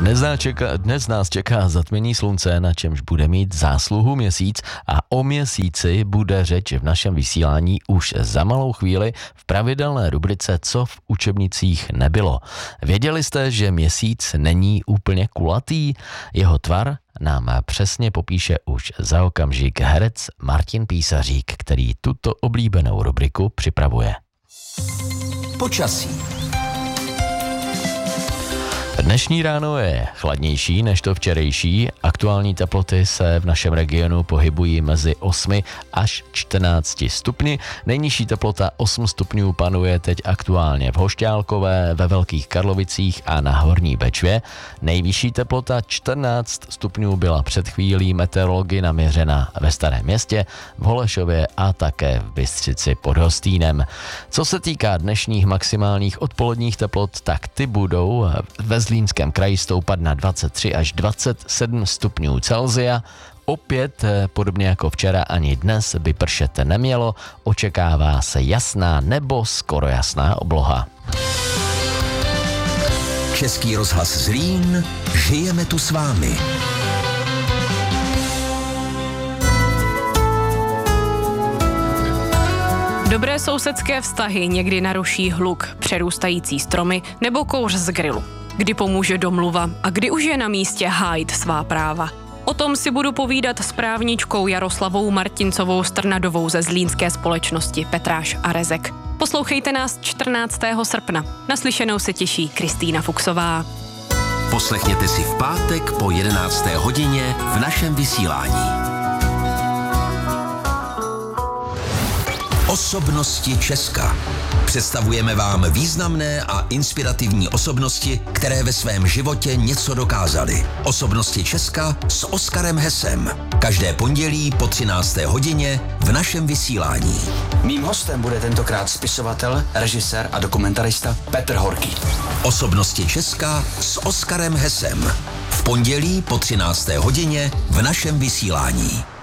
Dnes nás čeká zatmění slunce, na čemž bude mít zásluhu měsíc a o měsíci bude řeč v našem vysílání už za malou chvíli v pravidelné rubrice Co v učebnicích nebylo. Věděli jste, že měsíc není úplně kulatý? Jeho tvar nám přesně popíše už za okamžik herec Martin Písařík, který tuto oblíbenou rubriku připravuje. Počasí. Dnešní ráno je chladnější než to včerejší. Aktuální teploty se v našem regionu pohybují mezi 8 až 14 stupni. Nejnižší teplota 8 stupňů panuje teď aktuálně v Hošťálkové, ve Velkých Karlovicích a na Horní Bečvě. Nejvyšší teplota 14 stupňů byla před chvílí meteorology naměřena ve Starém Městě, v Holešově a také v Bystřici pod Hostýnem. Co se týká dnešních maximálních odpoledních teplot, tak ty budou ve Zlínském kraji stoupat na 23 až 27 stupňů Celsia. Opět, podobně jako včera, ani dnes by pršet nemělo. Očekává se jasná nebo skoro jasná obloha. Český rozhlas Zlín, žijeme tu s vámi. Dobré sousedské vztahy někdy naruší hluk, přerůstající stromy nebo kouř z grilu. Kdy pomůže domluva a kdy už je na místě hájit svá práva. O tom si budu povídat s právničkou Jaroslavou Martincovou Strnadovou ze zlínské společnosti Petráš a Rezek. Poslouchejte nás 14. srpna. Naslyšenou se těší Kristýna Fuchsová. Poslechněte si v pátek po 11. hodině v našem vysílání. Osobnosti Česka. Představujeme vám významné a inspirativní osobnosti, které ve svém životě něco dokázaly. Osobnosti Česka s Oskarem Hesem. Každé pondělí po 13. hodině v našem vysílání. Mým hostem bude tentokrát spisovatel, režisér a dokumentarista Petr Horký. Osobnosti Česka s Oskarem Hesem. V pondělí po 13. hodině v našem vysílání.